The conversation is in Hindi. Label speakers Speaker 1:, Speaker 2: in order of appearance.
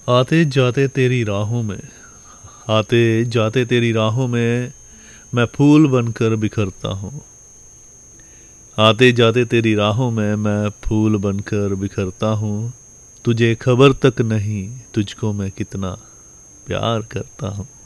Speaker 1: आते जाते तेरी राहों में, आते जाते तेरी राहों में मैं फूल बनकर बिखरता हूँ। आते जाते तेरी राहों में मैं फूल बनकर बिखरता हूँ। तुझे खबर तक नहीं तुझको मैं कितना प्यार करता हूँ।